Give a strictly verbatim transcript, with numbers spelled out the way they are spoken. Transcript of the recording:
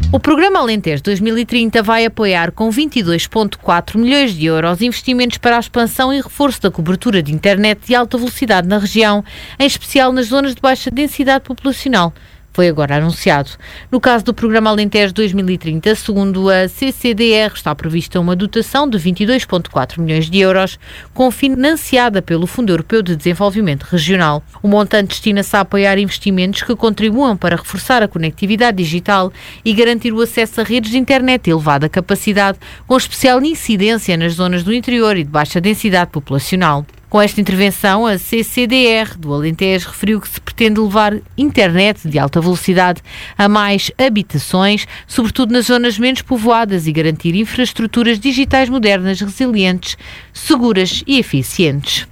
O Programa Alentejo dois mil e trinta vai apoiar com vinte e dois vírgula quatro milhões de euros investimentos para a expansão e reforço da cobertura de internet de alta velocidade na região, em especial nas zonas de baixa densidade populacional. Foi agora anunciado. No caso do Programa Alentejo dois mil e trinta, segundo a C C D R, está prevista uma dotação de vinte e dois vírgula quatro milhões de euros, financiada pelo Fundo Europeu de Desenvolvimento Regional. O montante destina-se a apoiar investimentos que contribuam para reforçar a conectividade digital e garantir o acesso a redes de internet de elevada capacidade, com especial incidência nas zonas do interior e de baixa densidade populacional. Com esta intervenção, a C C D R do Alentejo referiu que se pretende levar internet de alta velocidade a mais habitações, sobretudo nas zonas menos povoadas, e garantir infraestruturas digitais modernas, resilientes, seguras e eficientes.